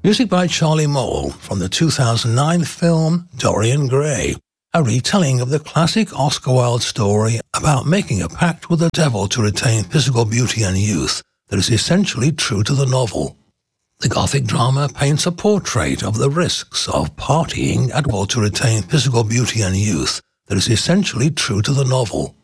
Music by Charlie Mole from the 2009 film Dorian Gray, a retelling of the classic Oscar Wilde story about making a pact with the devil to retain physical beauty and youth that is essentially true to the novel. The Gothic drama paints a portrait of the risks of partying at all to retain physical beauty and youth that is essentially true to the novel.